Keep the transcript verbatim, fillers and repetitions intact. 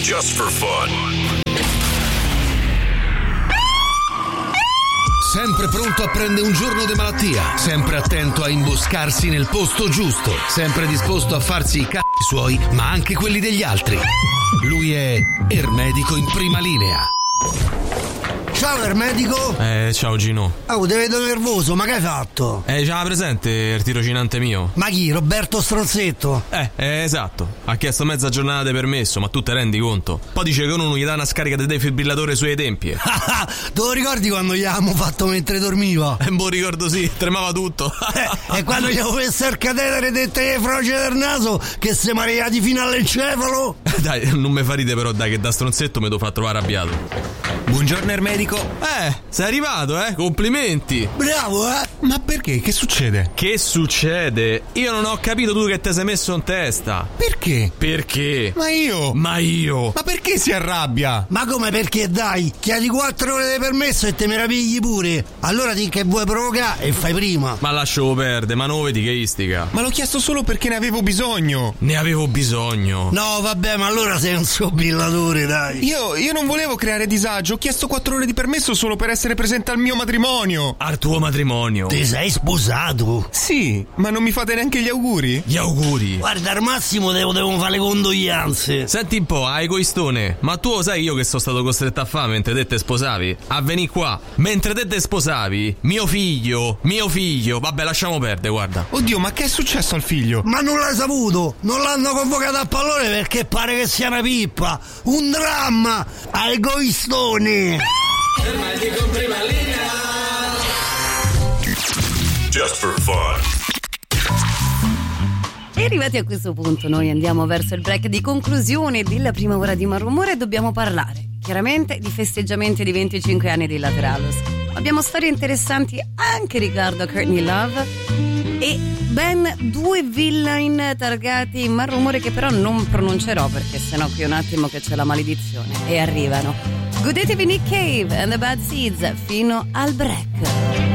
Just for fun. Sempre pronto a prendere un giorno di malattia, sempre attento a imboscarsi nel posto giusto, sempre disposto a farsi i c***i suoi, ma anche quelli degli altri. Lui è Ermedico in prima linea. Ciao Ermedico. Eh, ciao Gino. Oh, ti vedo nervoso, ma che hai fatto? Eh, già presente il tirocinante mio? Ma chi? Roberto Stronzetto? Eh, eh, esatto. Ha chiesto mezza giornata di permesso, ma tu te rendi conto? Poi dice che uno non gli dà una scarica di defibrillatore sulle tempie. Te lo ricordi quando gli avevamo fatto mentre dormiva? Eh, boh, ricordo sì, tremava tutto. eh, e quando gli avevo messo il catetere dentro le froce del naso, che si mareati fino all'encefalo? Dai, non mi fa ride però, dai, che da stronzetto mi devo far trovare arrabbiato. Buongiorno Ermedico. Eh, sei arrivato, eh? Complimenti. Bravo, eh? Ma perché? Che succede? Che succede? Io non ho capito tu che ti sei messo in testa. Perché? Perché? Ma io? Ma io? Ma perché si arrabbia? Ma come perché, dai? Chiedi quattro ore di permesso e te meravigli pure. Allora di che vuoi provocare e fai prima. Ma lascialo perdere, ma non vedi che istica. Ma l'ho chiesto solo perché ne avevo bisogno. Ne avevo bisogno. No, vabbè, ma allora sei un sobillatore, dai. Io, io non volevo creare disagio. Ho chiesto quattro ore di permesso solo per essere presente al mio matrimonio. Al tuo matrimonio? Ti sei sposato? Sì, ma non mi fate neanche gli auguri? Gli auguri? Guarda, al massimo devo, devo fare le condoglianze. Senti un po', ah, egoistone, ma tu lo sai io che sono stato costretto a fare mentre te te sposavi? A venì qua. Mentre te te sposavi, mio figlio, mio figlio, vabbè lasciamo perdere, guarda. Oddio, ma che è successo al figlio? Ma non l'hai saputo? Non l'hanno convocato a pallone perché pare che sia una pippa. Un dramma, a egoistone. Ermedico in prima linea. Just for fun. E arrivati a questo punto noi andiamo verso il break di conclusione della prima ora di Malrumore e dobbiamo parlare chiaramente di festeggiamenti di venticinque anni di Lateralos. Abbiamo storie interessanti anche riguardo a Courtney Love e ben due villain targati in Malrumore che però non pronuncerò perché sennò qui un attimo che c'è la maledizione. E arrivano. Godetevi Nick Cave and the Bad Seeds fino al break.